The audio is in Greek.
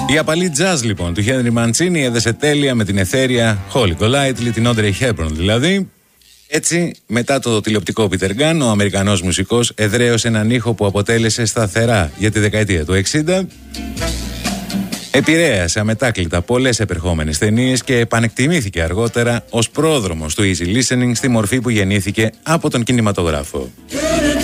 Η απαλή jazz λοιπόν του Χένρι Μαντσίνι έδεσε τέλεια με την αιθέρια Holly Golightly, την Audrey Hepburn δηλαδή. Έτσι, μετά το τηλεοπτικό Peter Gunn, ο Αμερικανός μουσικός εδραίωσε έναν ήχο που αποτέλεσε σταθερά για τη δεκαετία του 60. Επηρέασε αμετάκλητα πολλές επερχόμενες ταινίες και επανεκτιμήθηκε αργότερα ως πρόδρομος του easy listening στη μορφή που γεννήθηκε από τον κινηματογράφο.